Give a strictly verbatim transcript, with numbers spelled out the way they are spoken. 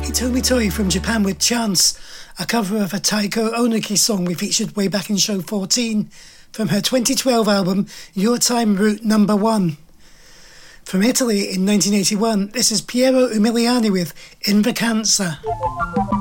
Hitomi Toi from Japan with Chance, a cover of a Taiko Onuki song we featured way back in show fourteen from her twenty twelve album Your Time Route Number One. From Italy in nineteen eighty-one, this is Piero Umiliani with In Vacanza.